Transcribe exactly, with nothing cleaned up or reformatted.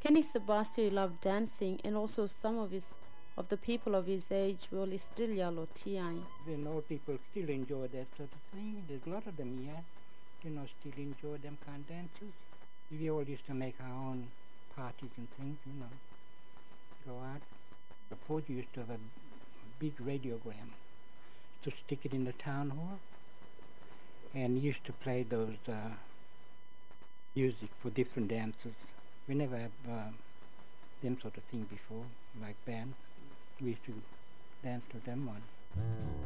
Kenny Sebastian loved dancing, and also some of his of the people of his age will still yellow T I. Then old people still enjoy that sort of thing. There's a lot of them here, you know, still enjoy them kind of dances. We all used to make our own parties and things, you know, go out. The Port used to have a big radiogram to stick it in the town hall, and used to play those uh, music for different dances. We never have uh, them sort of thing before, like band. We used to dance to them one.